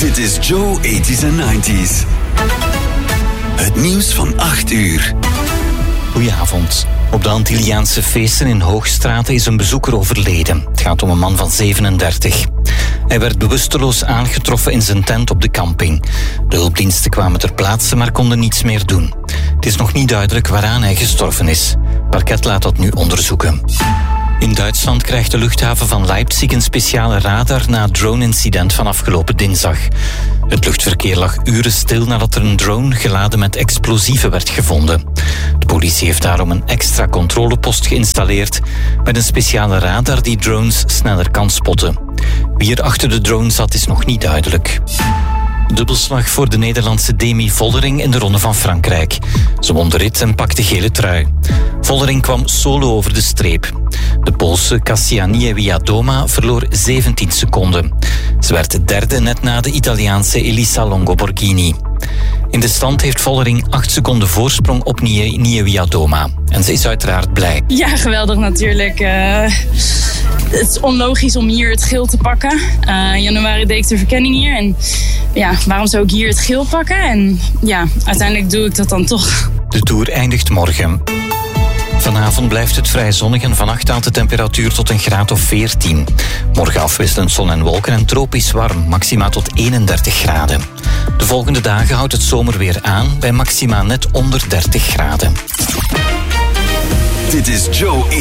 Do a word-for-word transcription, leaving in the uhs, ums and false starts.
Dit is Joe eighties en nineties. Het nieuws van acht uur. Goedenavond. Op de Antilliaanse feesten in Hoogstraten is een bezoeker overleden. Het gaat om een man van zevenendertig. Hij werd bewusteloos aangetroffen in zijn tent op de camping. De hulpdiensten kwamen ter plaatse, maar konden niets meer doen. Het is nog niet duidelijk waaraan hij gestorven is. Parket laat dat nu onderzoeken. In Duitsland krijgt de luchthaven van Leipzig een speciale radar na het drone-incident van afgelopen dinsdag. Het luchtverkeer lag uren stil nadat er een drone geladen met explosieven werd gevonden. De politie heeft daarom een extra controlepost geïnstalleerd met een speciale radar die drones sneller kan spotten. Wie er achter de drone zat is nog niet duidelijk. Dubbelslag voor de Nederlandse Demi Vollering in de Ronde van Frankrijk. Ze won de rit en pakte gele trui. Vollering kwam solo over de streep. De Poolse Kasia Niewiadoma verloor zeventien seconden. Ze werd derde net na de Italiaanse Elisa Longo Borghini. In de stand heeft Vollering acht seconden voorsprong op Nie- Niewiadoma. En ze is uiteraard blij. Ja, geweldig natuurlijk. Uh, het is onlogisch om hier het geel te pakken. Uh, in januari deed ik de verkenning hier. En ja, waarom zou ik hier het geel pakken? En ja, uiteindelijk doe ik dat dan toch. De Tour eindigt morgen. Vanavond blijft het vrij zonnig en vannacht daalt de temperatuur tot een graad of veertien. Morgen afwisselend zon en wolken en tropisch warm, maxima tot eenendertig graden. De volgende dagen houdt het zomerweer aan bij maxima net onder dertig graden. Dit is Joe